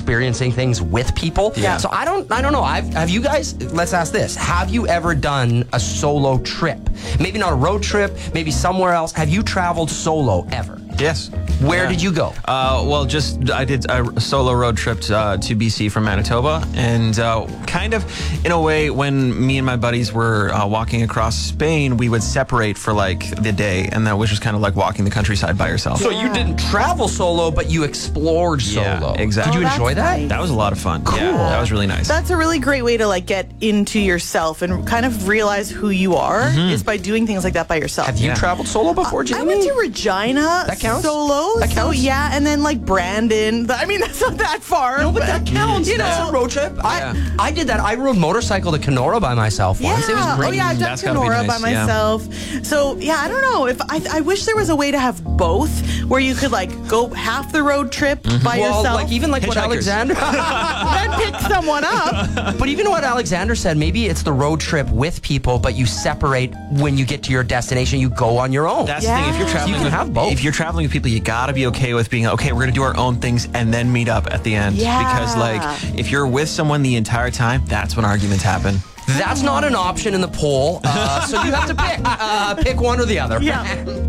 experiencing things with people. Yeah. So I don't know. Have you guys, let's ask this. Have you ever done a solo trip? Maybe not a road trip, maybe somewhere else. Have you traveled solo ever? Yes. Where did you go? I did a solo road trip to BC from Manitoba, and kind of in a way, when me and my buddies were walking across Spain, we would separate for like the day, and that was just kind of like walking the countryside by yourself. So you didn't travel solo, but you explored solo. Yeah, exactly. Did you enjoy that? Nice. That was a lot of fun. Cool. Yeah, that was really nice. That's a really great way to like get into yourself and kind of realize who you are is by doing things like that by yourself. Have you traveled solo before, Jamie? I went to Regina That counts? solo. That counts? So yeah, and then like Brandon. I mean, that's not that far. No, but that counts. You That's know, a road trip. I did that. I rode motorcycle to Kenora by myself once. It was great. Oh yeah, I've done That's gotta be Kenora nice, by myself. So yeah, I don't know if I wish there was a way to have both, where you could like go half the road trip by Well, yourself, like even like what Hitchhikers. Alexander, then pick someone up. but even what Alexander said, maybe it's the road trip with people, but you separate when you get to your destination. You go on your own. That's the thing. If you're Yeah. traveling, You can have both. If you're traveling with people, you gotta be okay with being okay. We're gonna do our own things and then meet up at the end. Yeah. Because like, if you're with someone the entire time, that's when arguments happen. That's not an option in the poll, so you have to pick one or the other. Yeah.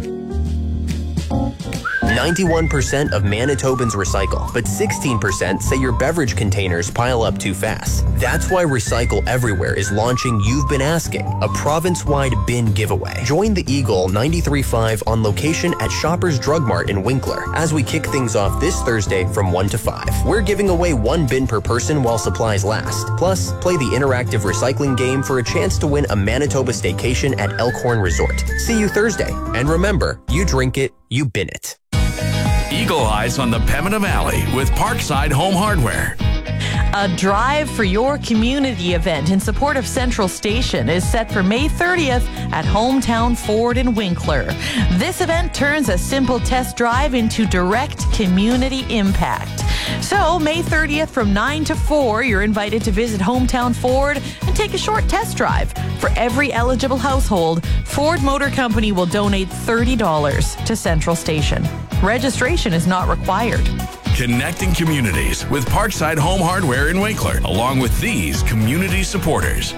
91% of Manitobans recycle, but 16% say your beverage containers pile up too fast. That's why Recycle Everywhere is launching You've Been Asking, a province-wide bin giveaway. Join the Eagle 93.5 on location at Shoppers Drug Mart in Winkler as we kick things off this Thursday from 1 to 5. We're giving away 1 bin per person while supplies last. Plus, play the interactive recycling game for a chance to win a Manitoba staycation at Elkhorn Resort. See you Thursday. And remember, you drink it, you bin it. Eagle Eyes on the Pembina Valley with Parkside Home Hardware. A Drive for Your Community event in support of Central Station is set for May 30th at Hometown Ford in Winkler. This event turns a simple test drive into direct community impact. So, May 30th from 9 to 4, you're invited to visit Hometown Ford and take a short test drive. For every eligible household, Ford Motor Company will donate $30 to Central Station. Registration is not required. Connecting communities with Parkside Home Hardware in Winkler, along with these community supporters.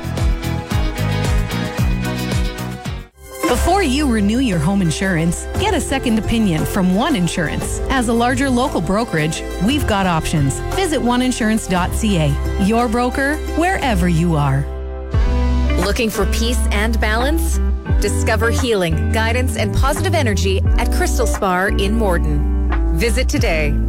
Before you renew your home insurance, get a second opinion from One Insurance. As a larger local brokerage, we've got options. Visit oneinsurance.ca. Your broker, wherever you are. Looking for peace and balance? Discover healing, guidance, and positive energy at Crystal Spa in Morden. Visit today.